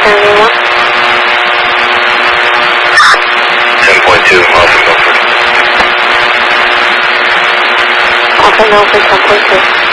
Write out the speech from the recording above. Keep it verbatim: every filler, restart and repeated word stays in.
seventy-one. ten point two, Alpha Milford. Alpha Milford, ten point two.